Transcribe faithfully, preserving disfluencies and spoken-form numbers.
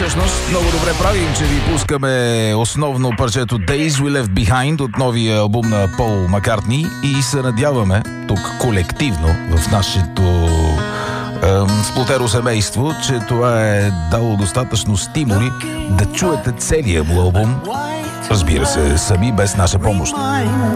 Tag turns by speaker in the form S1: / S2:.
S1: всъщност много добре правим, че ви пускаме основно парчето Days We Left Behind от новия албум на Пол Маккартни и се надяваме тук колективно в нашето е, сплотено семейство, че това е дало достатъчно стимули да чуете целия му албум, разбира се, сами без наша помощ.